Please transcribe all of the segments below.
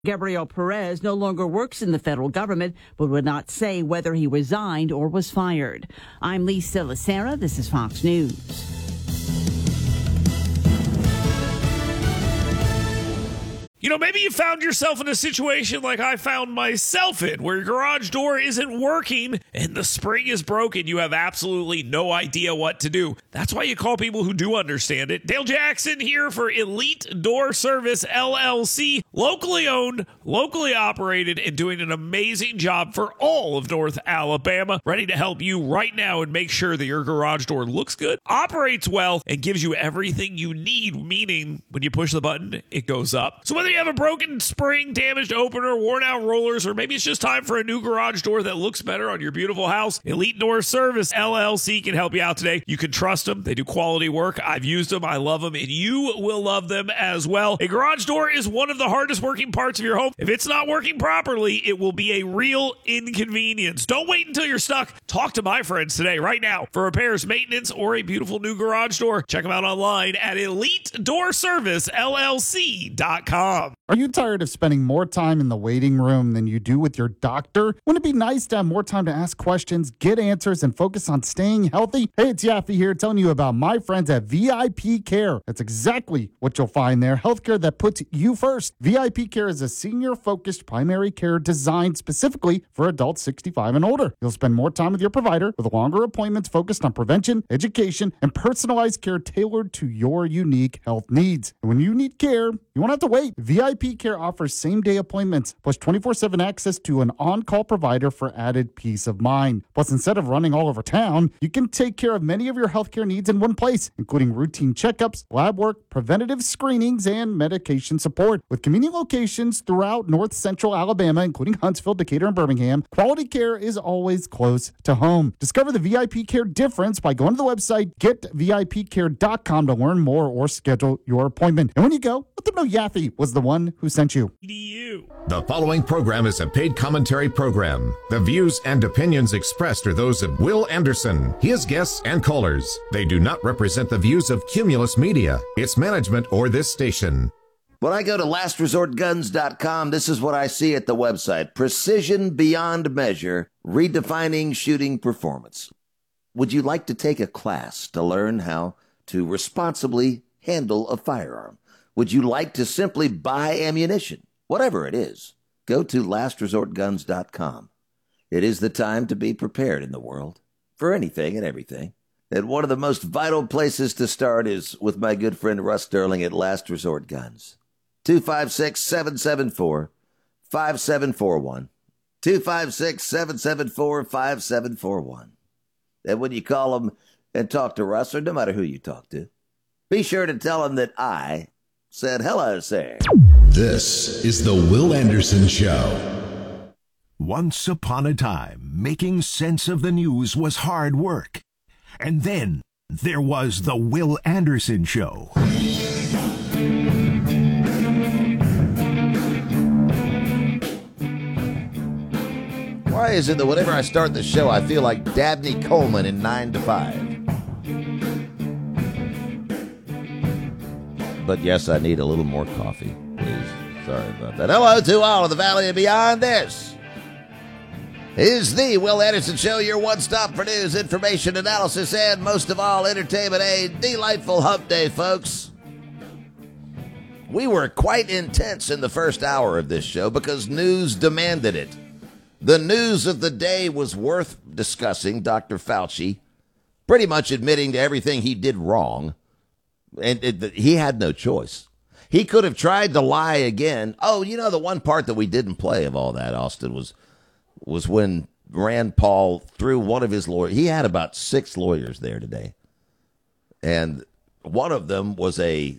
Gabriel Perez no longer works in the federal government, but would not say whether he resigned or was fired. I'm Lisa Lacera. This is Fox News. You know, maybe you found yourself in a situation like I found myself in, where your garage door isn't working and the spring is broken. You have absolutely no idea what to do. That's why you call people who do understand it. Dale Jackson here for Elite Door Service, LLC. Locally owned, locally operated, and doing an amazing job for all of North Alabama. Ready to help you right now and make sure that your garage door looks good, operates well, and gives you everything you need, meaning when you push the button, it goes up. So whether you have a broken spring, damaged opener, worn out rollers, or maybe it's just time for a new garage door that looks better on your beautiful house, Elite Door Service LLC can help you out today. You can trust them. They do quality work. I've used them. I love them, and you will love them as well. A garage door is one of the hardest working parts of your home. If it's not working properly, it will be a real inconvenience. Don't wait until you're stuck. Talk to my friends today, right now, for repairs, maintenance, or a beautiful new garage door. Check them out online at EliteDoorServiceLLC.com. Are you tired of spending more time in the waiting room than you do with your doctor? Wouldn't it be nice to have more time to ask questions, get answers, and focus on staying healthy? Hey, it's Yaffe here telling you about my friends at VIP Care. That's exactly what you'll find there. Healthcare that puts you first. VIP Care is a senior-focused primary care designed specifically for adults 65 and older. You'll spend more time with your provider with longer appointments focused on prevention, education, and personalized care tailored to your unique health needs. And when you need care, you won't have to wait. VIP Care offers same-day appointments, plus 24/7 access to an on-call provider for added peace of mind. Plus, instead of running all over town, you can take care of many of your healthcare needs in one place, including routine checkups, lab work, preventative screenings, and medication support. With convenient locations throughout North Central Alabama, including Huntsville, Decatur, and Birmingham, quality care is always close to home. Discover the VIP Care difference by going to the website getvipcare.com to learn more or schedule your appointment. And when you go, let them know Yaffe was the one who sent you. The following program is a paid commentary program. The views and opinions expressed are those of Will Anderson, his guests, and callers. They do not represent the views of Cumulus Media, its management, or this station. When I go to lastresortguns.com, this is what I see at the website. Precision beyond measure, redefining shooting performance. Would you like to take a class to learn how to responsibly handle a firearm? Would you like to simply buy ammunition? Whatever it is, go to lastresortguns.com. It is the time to be prepared in the world for anything and everything. And one of the most vital places to start is with my good friend Russ Sterling at Last Resort Guns. 256-774-5741. 256-774-5741. And when you call them and talk to Russ, or no matter who you talk to, be sure to tell him that I said hello, sir. This is the Will Anderson Show. Once upon a time, making sense of the news was hard work. And then there was the Will Anderson Show. Why is it that whenever I start the show, I feel like Dabney Coleman in 9 to 5? But yes, I need a little more coffee, please. Sorry about that. Hello to all of the Valley and beyond. This is the Will Anderson Show, your one-stop for news, information, analysis, and most of all, entertainment. A delightful hump day, folks. We were quite intense in the first hour of this show because news demanded it. The news of the day was worth discussing. Dr. Fauci pretty much admitting to everything he did wrong. And he had no choice. He could have tried to lie again. Oh, you know, the one part that we didn't play of all that, Austin, was when Rand Paul threw one of his lawyers. He had about 6 lawyers there today. And one of them was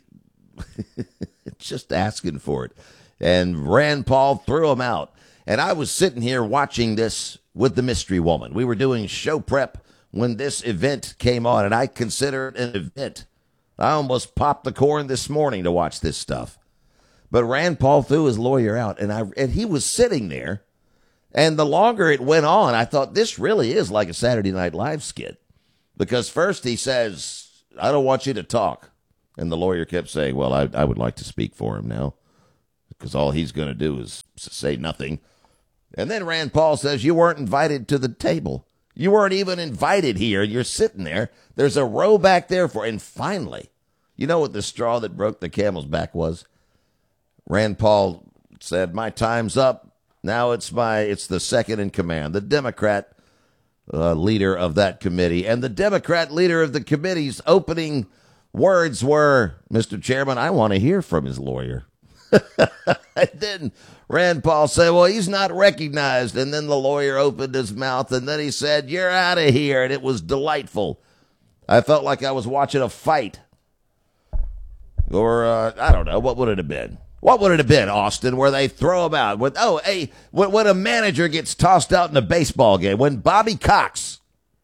just asking for it. And Rand Paul threw him out. And I was sitting here watching this with the mystery woman. We were doing show prep when this event came on, and I consider it an event. I almost popped the corn this morning to watch this stuff. But Rand Paul threw his lawyer out, and he was sitting there. And the longer it went on, I thought this really is like a Saturday Night Live skit. Because first he says, I don't want you to talk. And the lawyer kept saying, well, I would like to speak for him now. because all he's going to do is say nothing. And then Rand Paul says, you weren't invited to the table. You weren't even invited here. You're sitting there. There's a row back there for, and finally, you know what the straw that broke the camel's back was? Rand Paul said, my time's up. Now it's the second in command, the Democrat leader of that committee. And the Democrat leader of the committee's opening words were, Mr. Chairman, I want to hear from his lawyer. And then Rand Paul said, well, he's not recognized. And then the lawyer opened his mouth and then he said, you're out of here. And it was delightful. I felt like I was watching a fight. Or, I don't know, what would it have been? What would it have been, Austin, where they throw him out? When a manager gets tossed out in a baseball game, when Bobby Cox,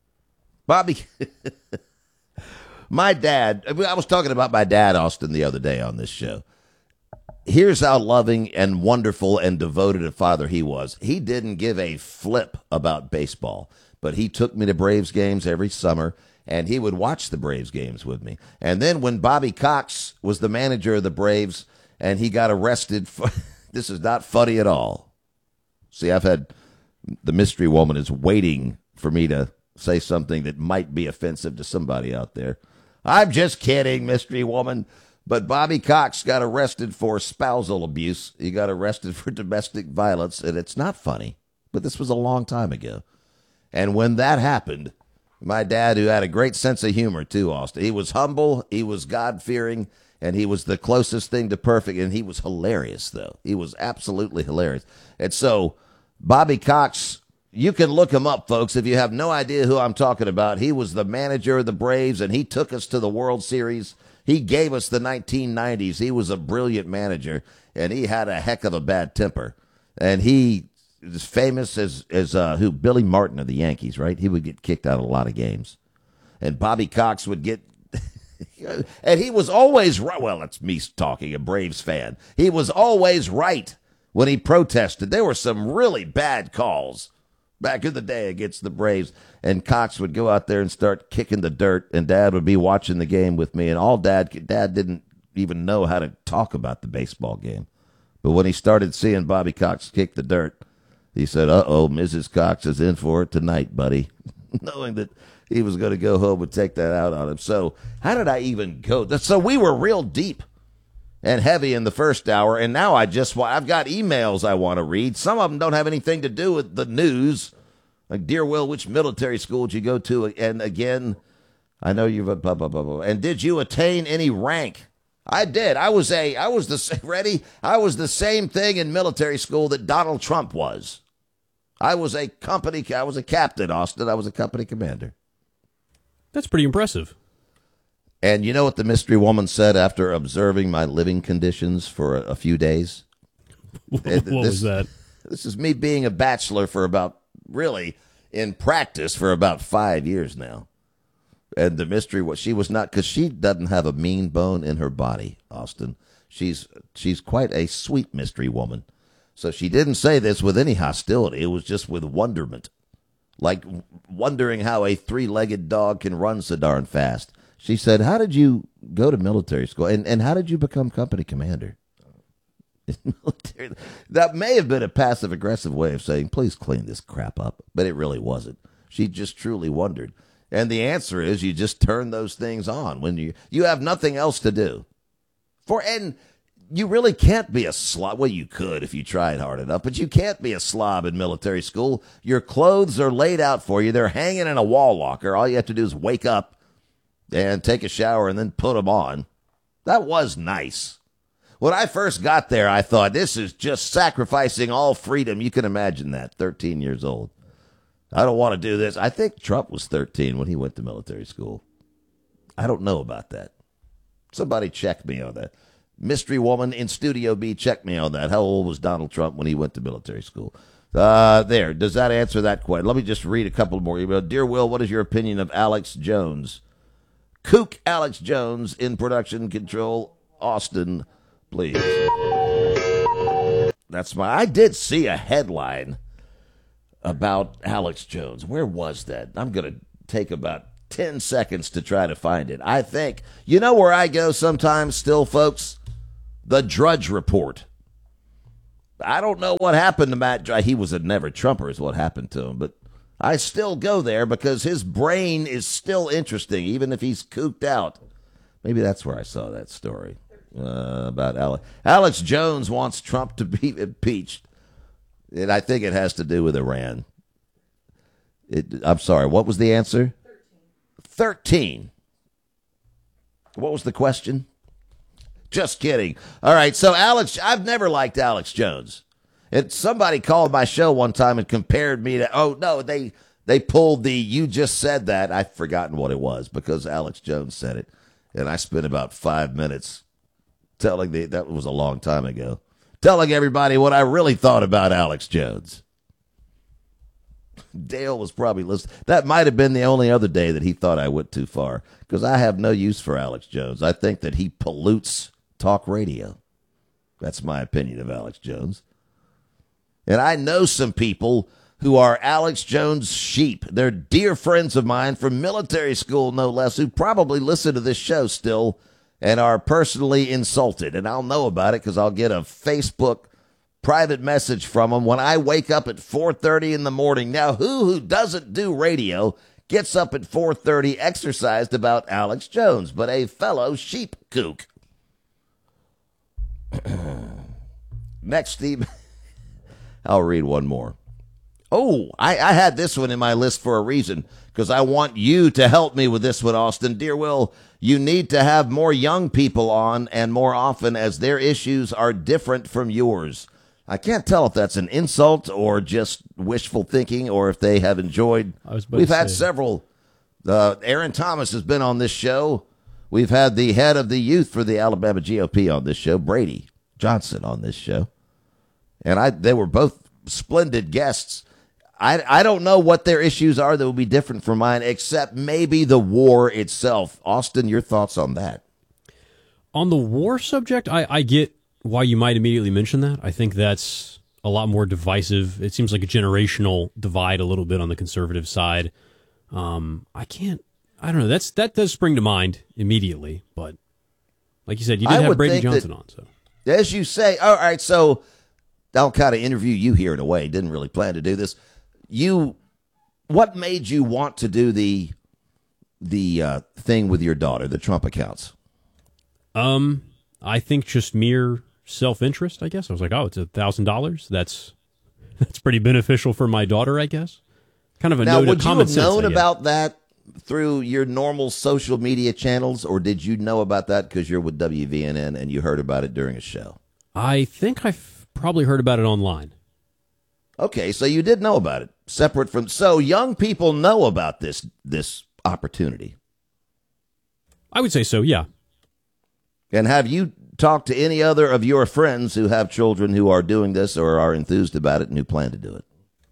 my dad, I was talking about my dad, Austin, the other day on this show. Here's how loving and wonderful and devoted a father he was. He didn't give a flip about baseball, but he took me to Braves games every summer, and he would watch the Braves games with me. And then when Bobby Cox was the manager of the Braves and he got arrested for, this is not funny at all. See, the mystery woman is waiting for me to say something that might be offensive to somebody out there. I'm just kidding, mystery woman. But Bobby Cox got arrested for spousal abuse. He got arrested for domestic violence, and it's not funny, but this was a long time ago. And when that happened, my dad, who had a great sense of humor too, Austin, he was humble, he was God-fearing, and he was the closest thing to perfect, and he was hilarious, though. He was absolutely hilarious. And so Bobby Cox, you can look him up, folks, if you have no idea who I'm talking about. He was the manager of the Braves, and he took us to the World Series. He gave us the 1990s. He was a brilliant manager, and he had a heck of a bad temper. And he is famous as Billy Martin of the Yankees, right? He would get kicked out of a lot of games. And Bobby Cox would get, and he was always right. Well, that's me talking, a Braves fan. He was always right when he protested. There were some really bad calls back in the day against the Braves, and Cox would go out there and start kicking the dirt, and Dad would be watching the game with me, and Dad didn't even know how to talk about the baseball game. But when he started seeing Bobby Cox kick the dirt, he said, uh-oh, Mrs. Cox is in for it tonight, buddy, knowing that he was going to go home and take that out on him. So how did I even go? So we were real deep and heavy in the first hour, and now I've got emails I want to read. Some of them don't have anything to do with the news. Like, dear Will, which military school did you go to? And again, I know you've blah, blah, blah, blah. And did you attain any rank? I did. I was the same thing in military school that Donald Trump was. I was a captain, Austin. I was a company commander. That's pretty impressive. And you know what the mystery woman said after observing my living conditions for a few days? What was that? This is me being a bachelor for in practice for about 5 years now. And the mystery was she was not, because she doesn't have a mean bone in her body, Austin. She's quite a sweet mystery woman. So she didn't say this with any hostility. It was just with wonderment. Like wondering how a three-legged dog can run so darn fast. She said, how did you go to military school? And how did you become company commander? That may have been a passive-aggressive way of saying, please clean this crap up. But it really wasn't. She just truly wondered. And the answer is you just turn those things on when you have nothing else to do. And you really can't be a slob. Well, you could if you tried hard enough, but you can't be a slob in military school. Your clothes are laid out for you. They're hanging in a wall locker. All you have to do is wake up and take a shower and then put them on. That was nice. When I first got there, I thought, this is just sacrificing all freedom. You can imagine that, 13 years old. I don't want to do this. I think Trump was 13 when he went to military school. I don't know about that. Somebody check me on that. Mystery woman in Studio B, check me on that. How old was Donald Trump when he went to military school? There. Does that answer that question? Let me just read a couple more emails. Dear Will, what is your opinion of Alex Jones? Kook Alex Jones in production control, Austin, please. I did see a headline about Alex Jones. Where was that? I'm going to take about 10 seconds to try to find it. I think, you know where I go sometimes still, folks? The Drudge Report. I don't know what happened to Matt Dry. He was a never Trumper is what happened to him, but I still go there because his brain is still interesting, even if he's cooped out. Maybe that's where I saw that story about Alex Jones wants Trump to be impeached, and I think it has to do with Iran. I'm sorry, what was the answer? 13. What was the question? Just kidding. All right, so I've never liked Alex Jones. Somebody called my show one time and compared me to, oh, no, they pulled the you just said that. I've forgotten what it was because Alex Jones said it. And I spent about 5 minutes telling that was a long time ago, telling everybody what I really thought about Alex Jones. Dale was probably listening. That might have been the only other day that he thought I went too far because I have no use for Alex Jones. I think that he pollutes talk radio. That's my opinion of Alex Jones. And I know some people who are Alex Jones sheep. They're dear friends of mine from military school, no less, who probably listen to this show still and are personally insulted. And I'll know about it because I'll get a Facebook private message from them when I wake up at 4:30 in the morning. Now, who doesn't do radio gets up at 4:30 exercised about Alex Jones, but a fellow sheep kook. Next, Steve. I'll read one more. Oh, I had this one in my list for a reason, because I want you to help me with this one, Austin. Dear Will, you need to have more young people on and more often as their issues are different from yours. I can't tell if that's an insult or just wishful thinking or if they have enjoyed. We've had several. Aaron Thomas has been on this show. We've had the head of the youth for the Alabama GOP on this show, Brady Johnson, on this show. And they were both splendid guests. I don't know what their issues are that will be different from mine, except maybe the war itself. Austin, your thoughts on that? On the war subject, I get why you might immediately mention that. I think that's a lot more divisive. It seems like a generational divide a little bit on the conservative side. I don't know. That does spring to mind immediately, but like you said, you did have Brady Johnson on. So, as you say, all right, so I'll kind of interview you here in a way. Didn't really plan to do this. What made you want to do the thing with your daughter, the Trump accounts? I think just mere self-interest, I guess. I was like, oh, it's $1,000. That's pretty beneficial for my daughter, I guess. Kind of a note of common sense. Now, would you have known about that through your normal social media channels, or did you know about that because you're with WVNN and you heard about it during a show? I think I've probably heard about it online. Okay, so you did know about it, separate from... So young people know about this opportunity. I would say so, yeah. And have you talked to any other of your friends who have children who are doing this or are enthused about it and who plan to do it?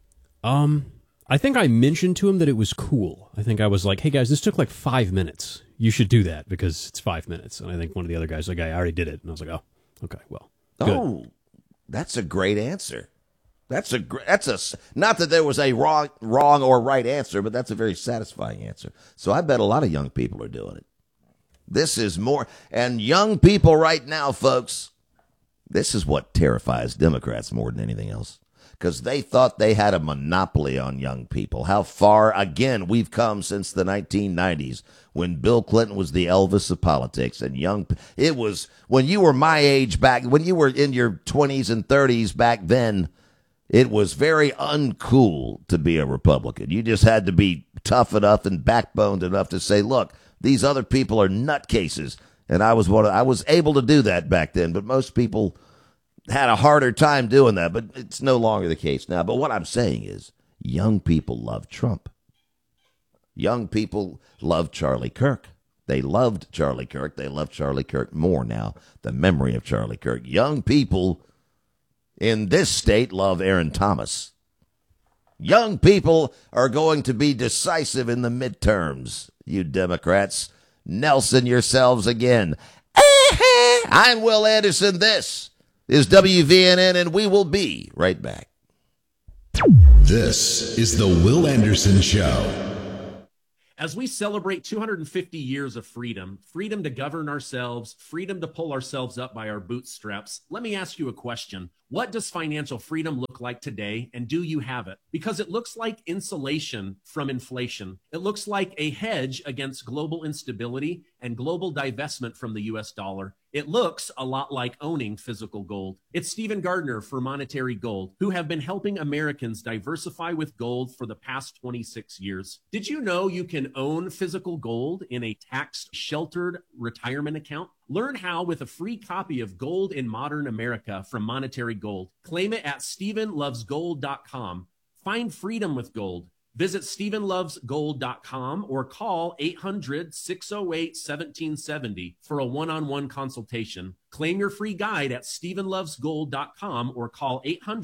I think I mentioned to him that it was cool. I think I was like, hey, guys, this took like 5 minutes. You should do that because it's 5 minutes. And I think one of the other guys was like, I already did it. And I was like, oh, okay, well, good. Oh, that's a great answer. That's not that there was a wrong or right answer, but that's a very satisfying answer. So I bet a lot of young people are doing it. This is more, and young people right now, folks, this is what terrifies Democrats more than anything else, because they thought they had a monopoly on young people. How far, again, we've come since the 1990s when Bill Clinton was the Elvis of politics, and it was when you were my age back, when you were in your 20s and 30s back then, it was very uncool to be a Republican. You just had to be tough enough and backboned enough to say, look, these other people are nutcases. And I was able to do that back then, but most people had a harder time doing that, but it's no longer the case now. But what I'm saying is young people love Trump. Young people love Charlie Kirk. They loved Charlie Kirk. They love Charlie Kirk more now, the memory of Charlie Kirk. Young people in this state love Aaron Thomas. Young people are going to be decisive in the midterms, you Democrats. Nelson yourselves again. I'm Will Anderson. This is WVNN, and we will be right back. This is the Will Anderson Show. As we celebrate 250 years of freedom, freedom to govern ourselves, freedom to pull ourselves up by our bootstraps, let me ask you a question. What does financial freedom look like today, and do you have it? Because it looks like insulation from inflation. It looks like a hedge against global instability and global divestment from the US dollar. It looks a lot like owning physical gold. It's Stephen Gardner for Monetary Gold, who have been helping Americans diversify with gold for the past 26 years. Did you know you can own physical gold in a tax-sheltered retirement account? Learn how with a free copy of Gold in Modern America from Monetary Gold. Claim it at StephenLovesGold.com. Find freedom with gold. Visit StephenLovesGold.com or call 800-608-1770 for a one-on-one consultation. Claim your free guide at StephenLovesGold.com or call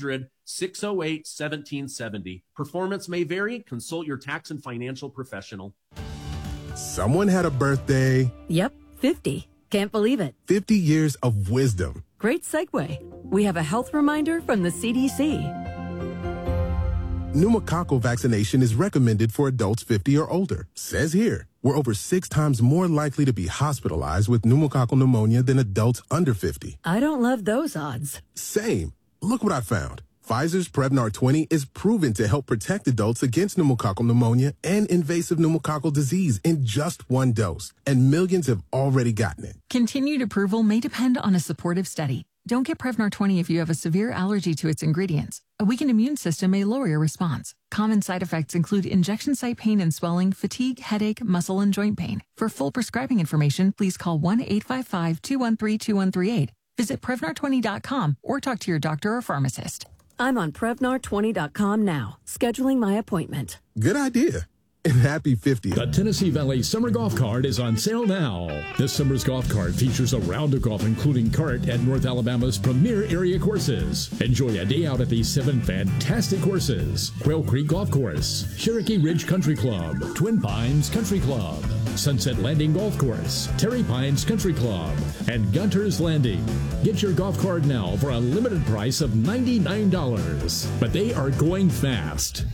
800-608-1770. Performance may vary. Consult your tax and financial professional. Someone had a birthday. Yep, 50. Can't believe it. 50 years of wisdom. Great segue. We have a health reminder from the CDC. Pneumococcal vaccination is recommended for adults 50 or older. Says here, we're over 6 times more likely to be hospitalized with pneumococcal pneumonia than adults under 50. I don't love those odds. Same. Look what I found. Pfizer's Prevnar 20 is proven to help protect adults against pneumococcal pneumonia and invasive pneumococcal disease in just 1 dose, and millions have already gotten it. Continued approval may depend on a supportive study. Don't get Prevnar 20 if you have a severe allergy to its ingredients. A weakened immune system may lower your response. Common side effects include injection site pain and swelling, fatigue, headache, muscle, and joint pain. For full prescribing information, please call 1-855-213-2138. Visit Prevnar20.com or talk to your doctor or pharmacist. I'm on Prevnar20.com now, scheduling my appointment. Good idea. And happy 50th. The Tennessee Valley Summer Golf Cart is on sale now. This summer's golf cart features a round of golf, including cart at North Alabama's premier area courses. Enjoy a day out at these 7 fantastic courses: Quail Creek Golf Course, Cherokee Ridge Country Club, Twin Pines Country Club, Sunset Landing Golf Course, Terry Pines Country Club, and Gunter's Landing. Get your golf cart now for a limited price of $99. But they are going fast.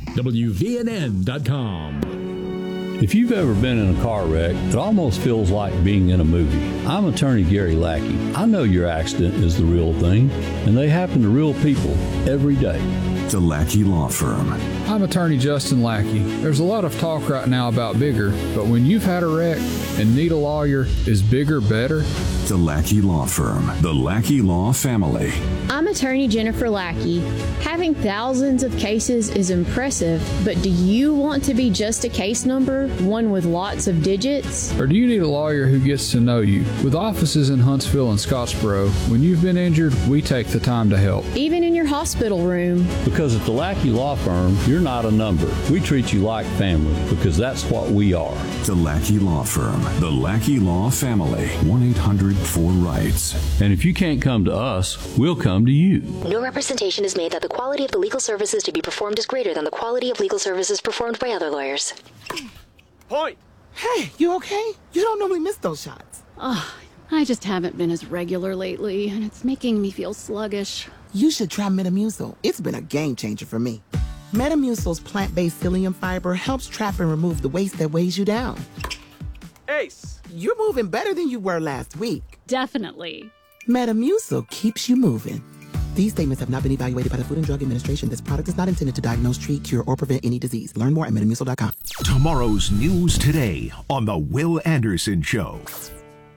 WVNN.com. If you've ever been in a car wreck, it almost feels like being in a movie. I'm attorney Gary Lackey. I know your accident is the real thing, and they happen to real people every day. The Lackey Law Firm. I'm attorney Justin Lackey. There's a lot of talk right now about bigger, but when you've had a wreck and need a lawyer, is bigger better? The Lackey Law Firm. The Lackey Law Family. I'm attorney Jennifer Lackey. Having thousands of cases is impressive, but do you want to be just a case number, one with lots of digits? Or do you need a lawyer who gets to know you? With offices in Huntsville and Scottsboro, when you've been injured, we take the time to help. Even in your hospital room. Because at the Lackey Law Firm, you're not a number. We treat you like family because that's what we are. The Lackey Law Firm. The Lackey Law Family. 1-800-4-RIGHTS. And if you can't come to us, we'll come to you. No representation is made that the quality of the legal services to be performed is greater than the quality of legal services performed by other lawyers. Point! Hey, you okay? You don't normally miss those shots. I just haven't been as regular lately, and it's making me feel sluggish. You should try Metamucil. It's been a game changer for me. Metamucil's plant-based psyllium fiber helps trap and remove the waste that weighs you down. Ace, you're moving better than you were last week. Definitely. Metamucil keeps you moving. These statements have not been evaluated by the Food and Drug Administration. This product is not intended to diagnose, treat, cure, or prevent any disease. Learn more at Metamucil.com. Tomorrow's news today on The Will Anderson Show.